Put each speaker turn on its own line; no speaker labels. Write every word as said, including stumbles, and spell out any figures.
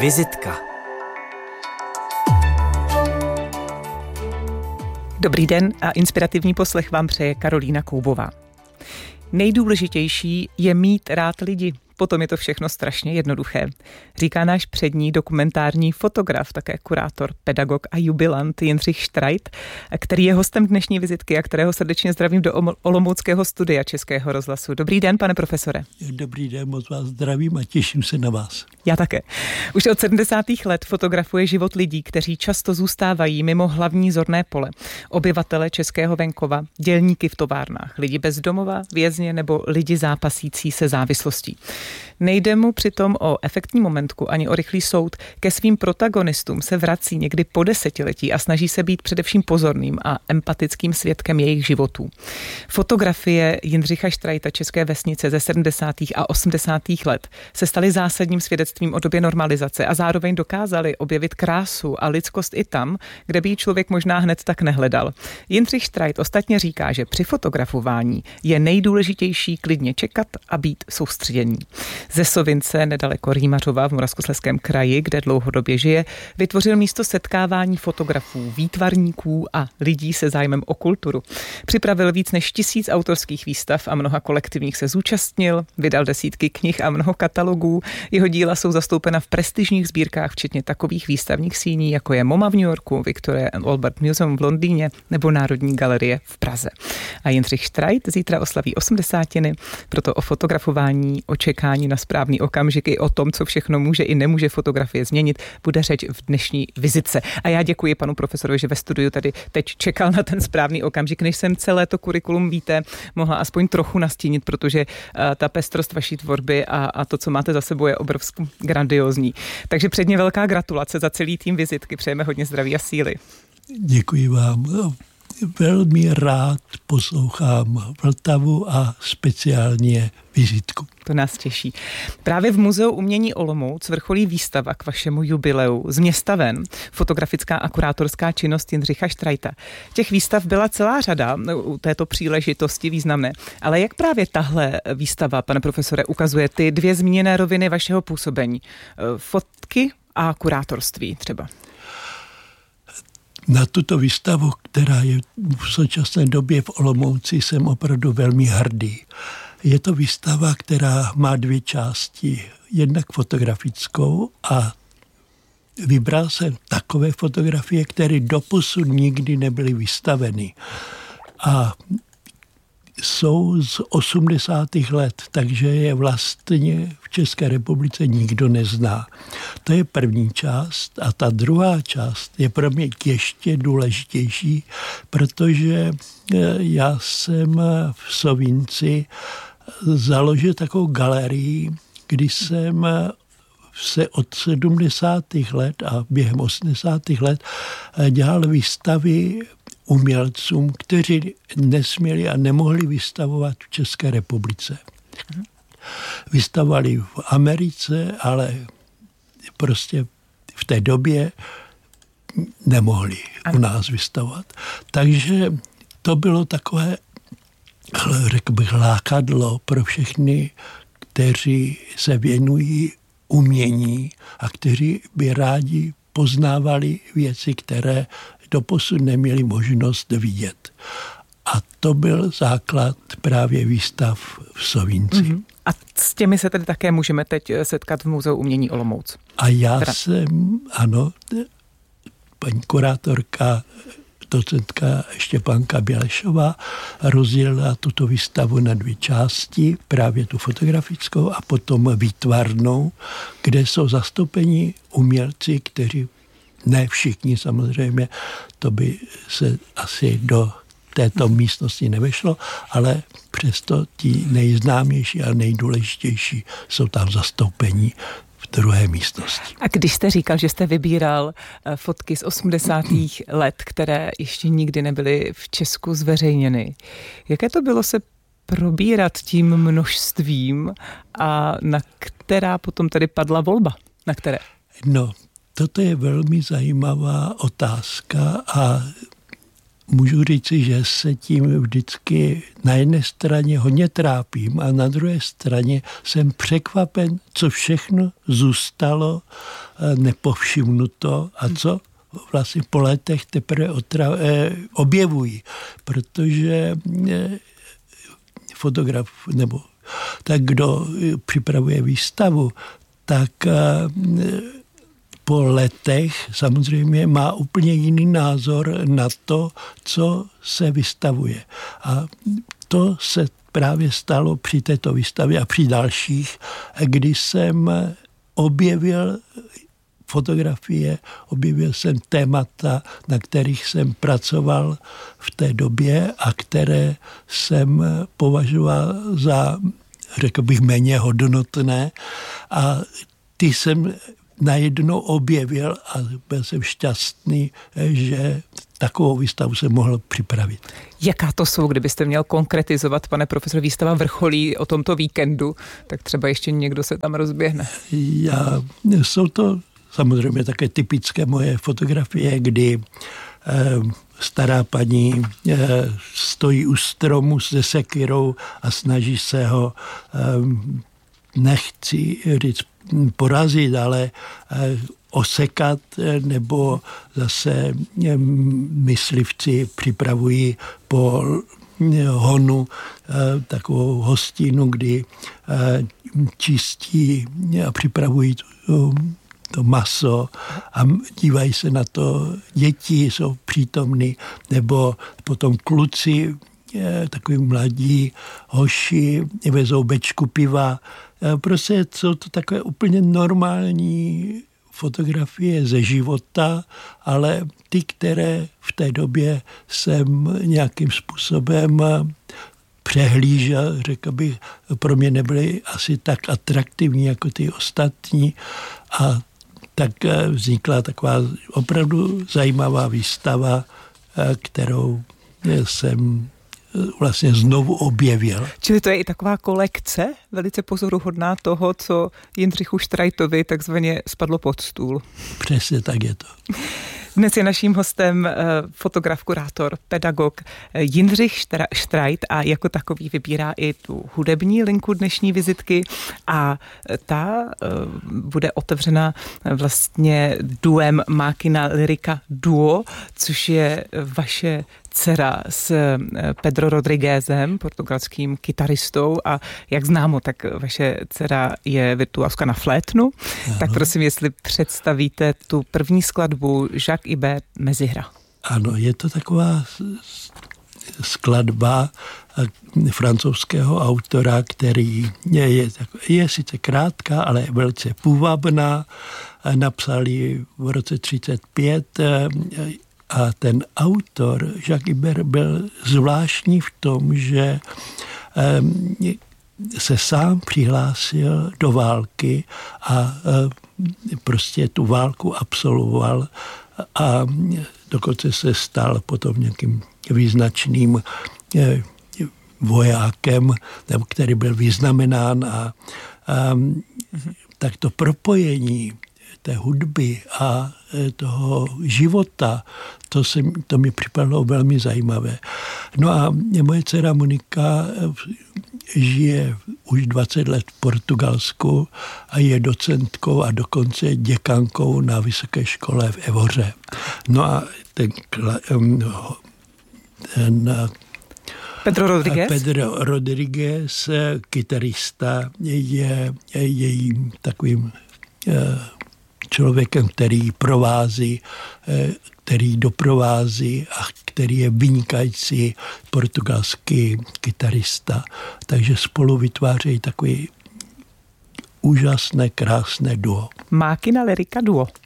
Vizitka.
Dobrý den a inspirativní poslech vám přeje Karolína Koubová. Nejdůležitější je mít rád lidi. Potom je to všechno strašně jednoduché, říká náš přední dokumentární fotograf, také kurátor, pedagog a jubilant Jindřich Štrajt, který je hostem dnešní vizitky a kterého srdečně zdravím do olomouckého studia Českého rozhlasu. Dobrý den, pane profesore.
Dobrý den, moc vás zdravím a těším se na vás.
Já také. Už od sedmdesátých let fotografuje život lidí, kteří často zůstávají mimo hlavní zorné pole. Obyvatele českého venkova, dělníky v továrnách, lidi bez domova, vězně nebo lidi zápasící se závislostí. Nejde mu přitom o efektní momentku ani o rychlý soud. Ke svým protagonistům se vrací někdy po desetiletí a snaží se být především pozorným a empatickým svědkem jejich životů. Fotografie Jindřicha Štrajta České vesnice ze sedmdesátých a osmdesátých let se staly zásadním svědectvím o době normalizace a zároveň dokázaly objevit krásu a lidskost i tam, kde by ji člověk možná hned tak nehledal. Jindřich Štrajt ostatně říká, že při fotografování je nejdůležitější klidně čekat a být soustředěný. Ze Sovince, nedaleko Rýmařova v Moravskoslezském kraji, kde dlouhodobě žije, vytvořil místo setkávání fotografů, výtvarníků a lidí se zájmem o kulturu. Připravil víc než tisíc autorských výstav a mnoha kolektivních se zúčastnil, vydal desítky knih a mnoho katalogů. Jeho díla jsou zastoupena v prestižních sbírkách, včetně takových výstavních síní, jako je MoMA v New Yorku, Victoria and Albert Museum v Londýně nebo Národní galerie v Praze. A Jindřich Štrajt zítra oslaví osmdesátiny, proto o fotografování, očekání na správný okamžik i o tom, co všechno může i nemůže fotografie změnit, bude řeč v dnešní vizitce. A já děkuji panu profesorovi, že ve studiu tady teď čekal na ten správný okamžik, než jsem celé to kurikulum, víte, mohla aspoň trochu nastínit, protože uh, ta pestrost vaší tvorby a, a to, co máte za sebou, je obrovsky grandiózní. Takže předně velká gratulace za celý tým vizitky. Přejeme hodně zdraví a síly.
Děkuji vám. Velmi rád poslouchám Vltavu a speciálně vizitku.
To nás těší. Právě v Muzeu umění Olomouc vrcholí výstava k vašemu jubileu Z města ven, fotografická a kurátorská činnost Jindřicha Štrajta. Těch výstav byla celá řada u této příležitosti významné, ale jak právě tahle výstava, pane profesore, ukazuje ty dvě zmíněné roviny vašeho působení? Fotky a kurátorství třeba.
Na tuto výstavu, která je v současné době v Olomouci, jsem opravdu velmi hrdý. Je to výstava, která má dvě části. Jednak fotografickou a vybral jsem takové fotografie, které doposud nikdy nebyly vystaveny. A jsou z osmdesátých let, takže je vlastně v České republice nikdo nezná. To je první část a ta druhá část je pro mě ještě důležitější, protože já jsem v Sovinci založil takovou galerii, kdy jsem se od sedmdesátých let a během osmdesátých let dělal výstavy umělcům, kteří nesměli a nemohli vystavovat v České republice. Vystavovali v Americe, ale prostě v té době nemohli u nás vystavovat. Takže to bylo takové, řekl bych, lákadlo pro všechny, kteří se věnují umění a kteří by rádi poznávali věci, které doposud neměli možnost vidět. A to byl základ právě výstav v Sovinci. Mm-hmm.
A s těmi se tedy také můžeme teď setkat v Muzeu umění Olomouc.
A já teda... jsem, ano, paní kurátorka, docentka Štěpánka Bělešová rozdělila tuto výstavu na dvě části, právě tu fotografickou a potom výtvarnou, kde jsou zastoupeni umělci, kteří ne všichni samozřejmě, to by se asi do této místnosti nevešlo, ale přesto ti nejznámější a nejdůležitější jsou tam zastoupení v druhé místnosti.
A když jste říkal, že jste vybíral fotky z osmdesátých let, které ještě nikdy nebyly v Česku zveřejněny, jaké to bylo se probírat tím množstvím a na která potom tedy padla volba? Na které?
No, toto je velmi zajímavá otázka a můžu říci, že se tím vždycky na jedné straně hodně trápím a na druhé straně jsem překvapen, co všechno zůstalo nepovšimnuto a co vlastně po letech teprve otra- eh, objevují, protože eh, fotograf nebo tak, kdo připravuje výstavu, tak eh, po letech samozřejmě má úplně jiný názor na to, co se vystavuje. A to se právě stalo při této výstavě a při dalších, kdy jsem objevil fotografie, objevil jsem témata, na kterých jsem pracoval v té době a které jsem považoval za, řekl bych, méně hodnotné a ty jsem najednou objevil a byl jsem šťastný, že takovou výstavu jsem mohl připravit.
Jaká to jsou, kdybyste měl konkretizovat, pane profesor, výstava vrcholí o tomto víkendu, tak třeba ještě někdo se tam rozběhne?
Já, jsou to samozřejmě také typické moje fotografie, kdy eh, stará paní eh, stojí u stromu se sekyrou a snaží se ho, eh, nechci říct porazit, ale eh, osekat, nebo zase eh, myslivci připravují po honu eh, takovou hostinu, kdy eh, čistí a připravují tu, to maso a dívají se na to, děti jsou přítomny, nebo potom kluci, takový mladí hoši, vezou bečku piva. Prostě jsou to takové úplně normální fotografie ze života, ale ty, které v té době jsem nějakým způsobem přehlížel, řekl bych, pro mě nebyly asi tak atraktivní jako ty ostatní a tak vznikla taková opravdu zajímavá výstava, kterou jsem vlastně znovu objevil.
Čili to je i taková kolekce, velice pozoruhodná toho, co Jindřichu Štrajtovi takzvaně spadlo pod stůl.
Přesně tak je to.
Dnes je naším hostem fotograf, kurátor, pedagog Jindřich Štrajt a jako takový vybírá i tu hudební linku dnešní vizitky a ta bude otevřena vlastně duem Mákina Lyrika Duo, což je vaše dcera s Pedro Rodriguezem, portugalským kytaristou a jak známo, tak vaše dcera je virtuózka na flétnu. Ano. Tak prosím, jestli představíte tu první skladbu Jacques Ibert Mezihra.
Ano, je to taková skladba francouzského autora, který je, je, je sice krátká, ale je velice půvabná. Napsal ji v roce třicet pět a ten autor Jacques Ibert byl zvláštní v tom, že se sám přihlásil do války a prostě tu válku absolvoval a dokonce se stal potom nějakým význačným vojákem, který byl vyznamenán a, a tak to propojení té hudby a toho života, to, se, to mi připadlo velmi zajímavé. No a moje dcera Monika žije už dvacet let v Portugalsku a je docentkou a dokonce děkankou na vysoké škole v Evoře. No a ten, ten
Pedro Rodriguez?
Pedro Rodriguez, kytarista, je, je jejím takovým člověkem, který provází, který doprovází a který je vynikající portugalský kytarista. Takže spolu vytvářejí takový úžasné, krásné duo.
Mákina Lyrika Duo.